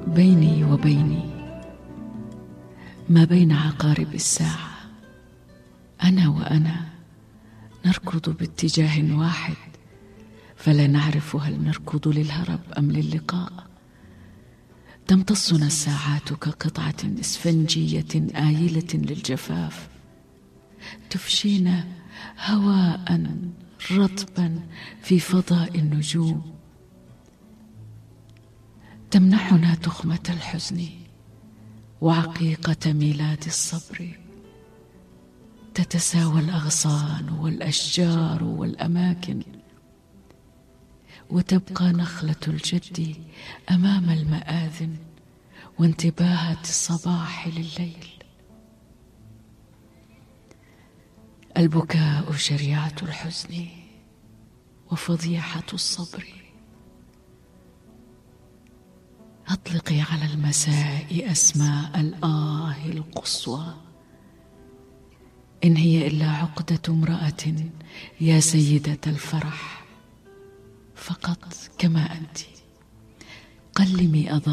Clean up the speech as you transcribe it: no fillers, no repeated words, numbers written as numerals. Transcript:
بيني وبيني ما بين عقارب الساعة، أنا وأنا نركض باتجاه واحد، فلا نعرف هل نركض للهرب أم للقاء. تمتصنا الساعات كقطعة إسفنجية آيلة للجفاف، تفشينا هواء رطبا في فضاء النجوم، تمنحنا تخمة الحزن وعقيقة ميلاد الصبر. تتساوى الأغصان والأشجار والأماكن، وتبقى نخلة الجد أمام المآذن وانتباهات الصباح لليل. البكاء شريعة الحزن وفضيحة الصبر. أطلقي على المساء أسماء الآه القصوى، إن هي إلا عقدة امرأة يا سيدة الفرح، فقط كما أنت. قلمي